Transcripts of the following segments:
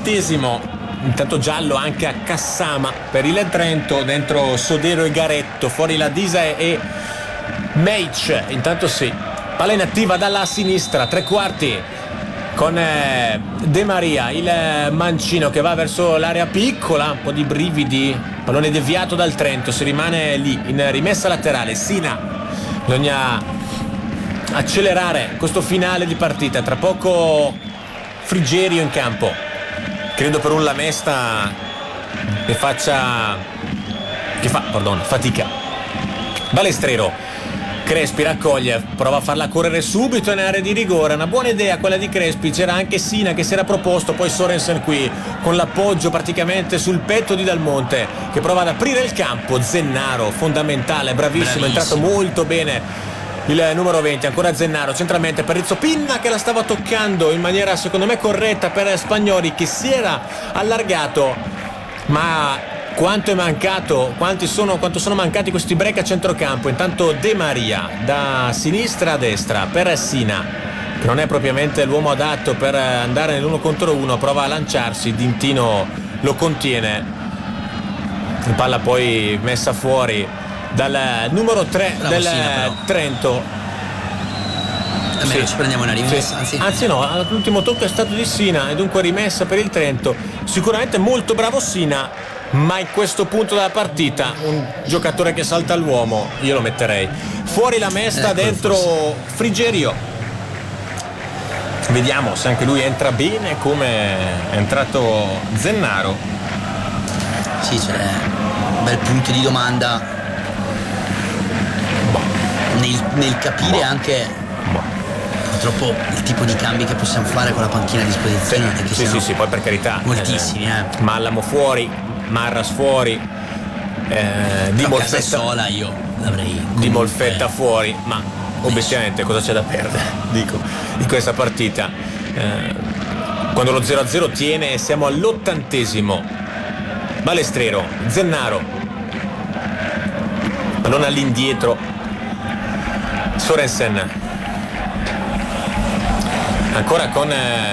20°, intanto giallo anche a Cassama per il Trento, dentro Sodero e Garetto, fuori la Disa e Meic. Intanto sì, palla inattiva dalla sinistra, tre quarti con De Maria, il mancino che va verso l'area piccola, un po' di brividi, pallone deviato dal Trento, si rimane lì in rimessa laterale. Sina, bisogna accelerare questo finale di partita, tra poco Frigerio in campo, credo per un Lamesta che fa fatica. Balestrero, Crespi raccoglie, prova a farla correre subito in area di rigore, una buona idea quella di Crespi, c'era anche Sina che si era proposto, poi Sorensen qui con l'appoggio praticamente sul petto di Dalmonte che prova ad aprire il campo. Zennaro, fondamentale, bravissimo, è entrato molto bene il numero 20, ancora Zennaro centralmente per Rizzo Pinna che la stava toccando in maniera secondo me corretta per Spagnoli che si era allargato, ma quanto sono mancati questi break a centrocampo. Intanto De Maria da sinistra a destra per Sina, che non è propriamente l'uomo adatto per andare nell'uno contro uno, prova a lanciarsi, Dintino lo contiene, palla poi messa fuori dal numero 3 del Sina, Trento. Almeno ci prendiamo una rimessa, anzi no, l'ultimo tocco è stato di Sina e dunque rimessa per il Trento. Sicuramente molto bravo Sina, ma in questo punto della partita un giocatore che salta l'uomo io lo metterei fuori. La Mesta, dentro Frigerio, vediamo se anche lui entra bene come è entrato Zennaro. Sì, c'è un bel punto di domanda nel capire anche purtroppo il tipo di cambi che possiamo fare con la panchina a disposizione. Sì, poi per carità moltissimi, Mallamo fuori, Marras fuori, Di Molfetta io l'avrei Di Molfetta fuori, ma obiettivamente cosa c'è da perdere, dico, in questa partita, quando lo 0-0 tiene e siamo all'80°. Balestrero, Zennaro, pallone all'indietro, Sorensen ancora con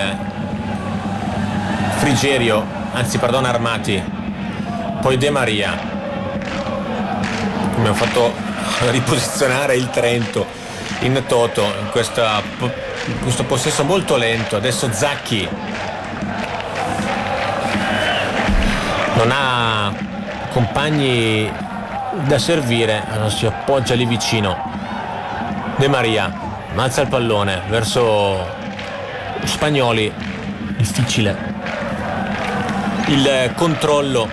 Frigerio, Armati, poi De Maria. Abbiamo fatto riposizionare il Trento in toto in questo possesso molto lento. Adesso Zacchi non ha compagni da servire, si appoggia lì vicino. De Maria alza il pallone verso Spagnoli, difficile il controllo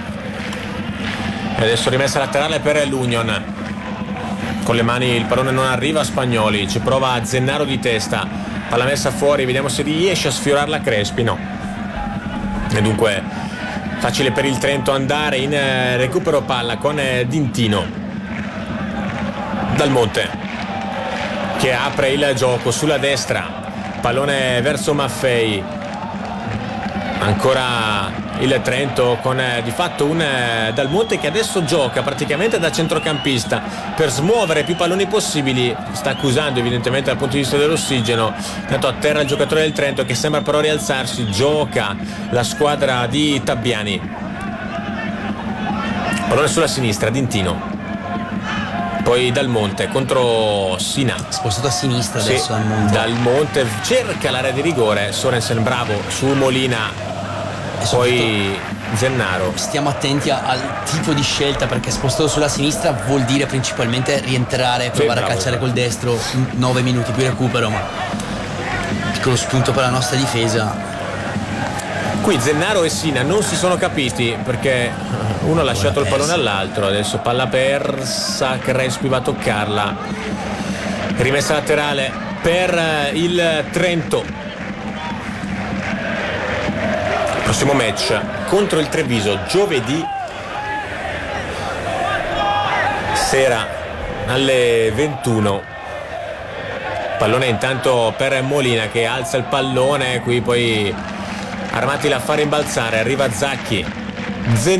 e adesso rimessa laterale per l'Union, con le mani il pallone non arriva a Spagnoli, ci prova Zennaro di testa, palla messa fuori, vediamo se riesce a sfiorarla Crespi, no, e dunque facile per il Trento andare in recupero palla con Dintino. Dalmonte che apre il gioco sulla destra, pallone verso Maffei, ancora il Trento con di fatto un Dalmonte che adesso gioca praticamente da centrocampista per smuovere più palloni possibili, sta accusando evidentemente dal punto di vista dell'ossigeno. Tanto a terra il giocatore del Trento che sembra però rialzarsi, gioca la squadra di Tabbiani, pallone sulla sinistra, Dintino, poi Dalmonte contro Sina, spostato a sinistra adesso. Dalmonte cerca l'area di rigore, Sorensen bravo su Molina, poi Zennaro. Stiamo attenti al tipo di scelta, perché spostato sulla sinistra vuol dire principalmente rientrare, provare a calciare col destro, 9 minuti più recupero, ma piccolo spunto per la nostra difesa. Qui Zennaro e Sina non si sono capiti perché uno ha lasciato il pallone all'altro, adesso palla persa, Crespi va a toccarla, rimessa laterale per il Trento. Prossimo match contro il Treviso giovedì sera alle 21. Pallone intanto per Molina che alza il pallone, qui poi Armati la fa rimbalzare, arriva Zacchi,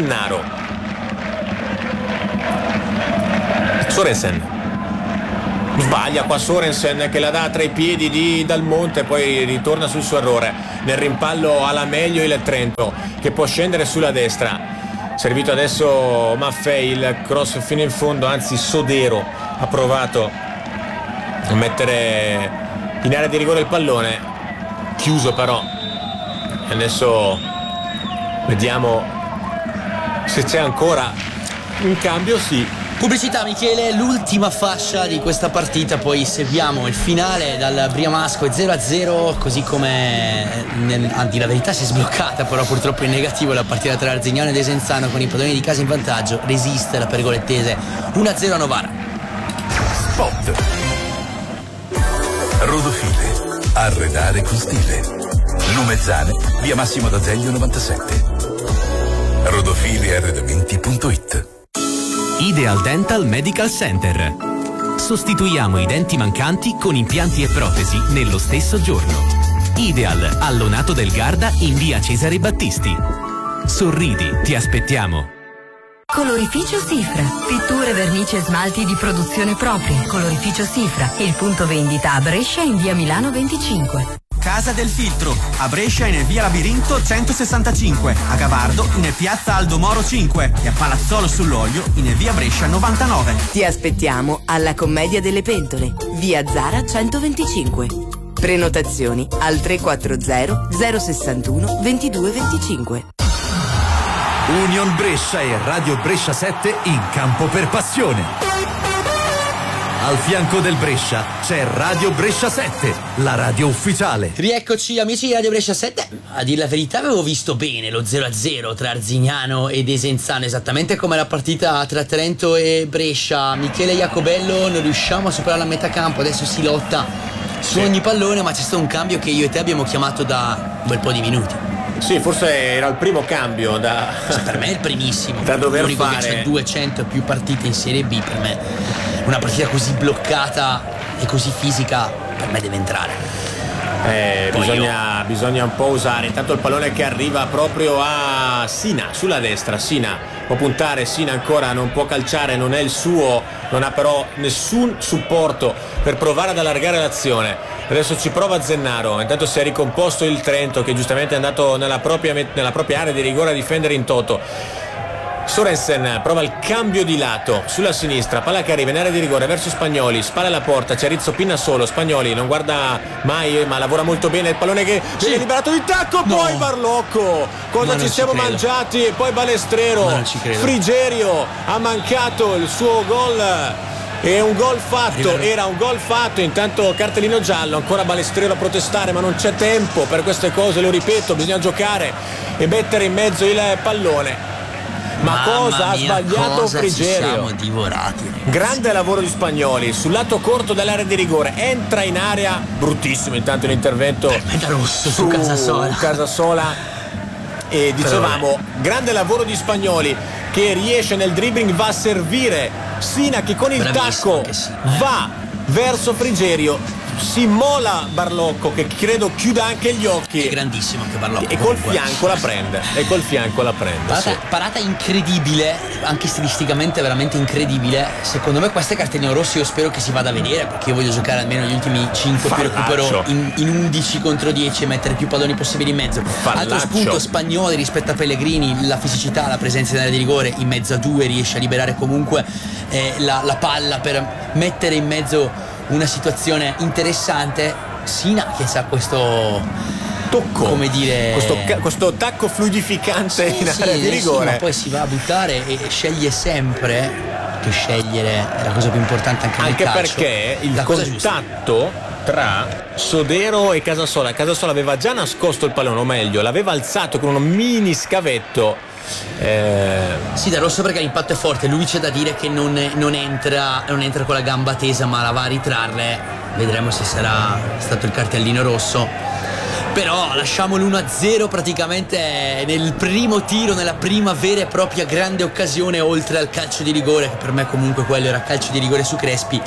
Zennaro, Sorensen, Sbaglia qua Sorensen che la dà tra i piedi di Dal Monte, poi ritorna sul suo errore. Nel rimpallo alla meglio il Trento che può scendere sulla destra. Servito adesso Maffei, il cross fino in fondo, anzi Sodero ha provato a mettere in area di rigore il pallone, chiuso però. Adesso vediamo se c'è ancora un cambio. Sì. Pubblicità, Michele, l'ultima fascia di questa partita, poi seguiamo il finale dal Briamasco, è 0-0, così come anzi la verità si è sbloccata però purtroppo in negativo la partita tra Arzignano e Desenzano con i padroni di casa in vantaggio. Resiste la pergolettese 1-0 a Novara. Spot. Rodofile, arredare con stile. Lumezzane, via Massimo d'Azeglio 97. Rodofiliarredamenti.it. Ideal Dental Medical Center. Sostituiamo i denti mancanti con impianti e protesi nello stesso giorno. Ideal, Allonato del Garda in via Cesare Battisti. Sorridi, ti aspettiamo. Colorificio Sifra. Pitture, vernice e smalti di produzione propria. Colorificio Sifra. Il punto vendita a Brescia in via Milano 25. Casa del Filtro, a Brescia in via Labirinto 165, a Gavardo in piazza Aldo Moro 5 e a Palazzolo sull'Olio in via Brescia 99. Ti aspettiamo alla Commedia delle Pentole, via Zara 125. Prenotazioni al 340 061 2225. Union Brescia e Radio Brescia 7 in campo per passione. Al fianco del Brescia c'è Radio Brescia 7, la radio ufficiale. Rieccoci amici di Radio Brescia 7. A dire la verità avevo visto bene lo 0-0 tra Arzignano e Desenzano, esattamente come la partita tra Trento e Brescia. Michele Iacobello, non riusciamo a superare la metà campo, adesso si lotta su ogni pallone, ma c'è stato un cambio che io e te abbiamo chiamato da un bel po' di minuti. Sì, forse era il primo cambio da... Per me è il primissimo. Da dover l'unico fare. Che c'è 200 più partite in Serie B, per me una partita così bloccata e così fisica per me deve entrare. Bisogna un po' usare. Intanto il pallone che arriva proprio a Sina sulla destra. Sina può puntare, Sina ancora non può calciare, non è il suo, non ha però nessun supporto per provare ad allargare l'azione. Adesso ci prova Zennaro, intanto si è ricomposto il Trento che giustamente è andato nella propria area di rigore a difendere in toto. Sorensen prova il cambio di lato sulla sinistra, palla che arriva in area di rigore verso Spagnoli, spalla alla porta, c'è Rizzo Pinna solo, Spagnoli non guarda mai ma lavora molto bene, il pallone che viene liberato di tacco, poi Barlocco, cosa ci siamo mangiati, e poi Balestrero, Frigerio ha mancato il suo gol. E un gol fatto, era un gol fatto, intanto cartellino giallo, ancora Balestrero a protestare, ma non c'è tempo per queste cose, lo ripeto, bisogna giocare e mettere in mezzo il pallone. Ma cosa ha sbagliato Frigerio? Siamo divorati. Grande lavoro di Spagnoli sul lato corto dell'area di rigore, entra in area, bruttissimo intanto l'intervento su Casasola. E dicevamo, grande lavoro di Spagnoli che riesce nel dribbling, va a servire Sina che con il tacco va verso Frigerio, si immola Barlocco che credo chiuda anche gli occhi. È grandissimo anche Barlocco. E col fianco la prende. Parata incredibile, anche stilisticamente veramente incredibile. Secondo me questo è cartellino rosso, io spero che si vada a vedere perché io voglio giocare almeno gli ultimi 5 più recupero in 11 contro 10 e mettere più palloni possibili in mezzo. Altro spunto, Spagnoli rispetto a Pellegrini, la fisicità, la presenza in area di rigore, in mezzo a due riesce a liberare comunque la palla per mettere in mezzo una situazione interessante. Sina che sa questo tocco, come dire, questo tacco fluidificante in area di rigore, ma poi si va a buttare e sceglie sempre, che scegliere è la cosa più importante anche nel calcio, perché il contatto tra Sodero e Casasola aveva già nascosto il pallone, o meglio l'aveva alzato con un mini scavetto. Sì, da rosso perché l'impatto è forte. Lui c'è da dire che non entra con la gamba tesa ma la va a ritrarre. Vedremo se sarà stato il cartellino rosso. Però lasciamo l'1-0 praticamente nel primo tiro, nella prima vera e propria grande occasione, oltre al calcio di rigore, che per me comunque quello era calcio di rigore su Crespi,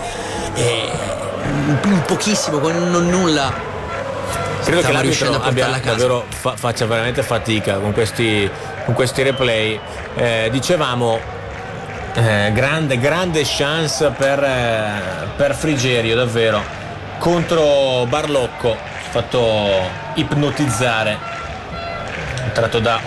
un pochissimo, con non nulla. Credo che l'arbitro davvero faccia veramente fatica con questi replay. Dicevamo, grande chance per Frigerio, davvero, contro Barlocco, fatto ipnotizzare, tratto da